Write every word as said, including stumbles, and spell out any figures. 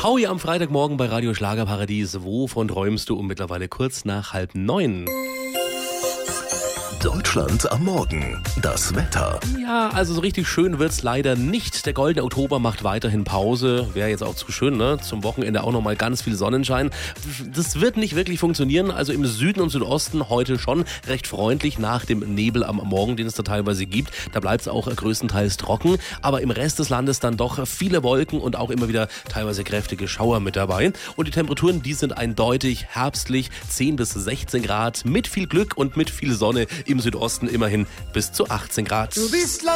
Howie am Freitagmorgen bei Radio Schlagerparadies. Wovon träumst du um mittlerweile kurz nach halb neun? Deutschland am Morgen. Das Wetter. Ja, also so richtig schön wird's leider nicht. Der goldene Oktober macht weiterhin Pause. Wäre jetzt auch zu schön, ne? Zum Wochenende auch nochmal ganz viel Sonnenschein. Das wird nicht wirklich funktionieren. Also im Süden und Südosten heute schon recht freundlich nach dem Nebel am Morgen, den es da teilweise gibt. Da bleibt's auch größtenteils trocken. Aber im Rest des Landes dann doch viele Wolken und auch immer wieder teilweise kräftige Schauer mit dabei. Und die Temperaturen, die sind eindeutig herbstlich. zehn bis sechzehn Grad mit viel Glück und mit viel Sonne. Im Südosten immerhin bis zu achtzehn Grad. Du bist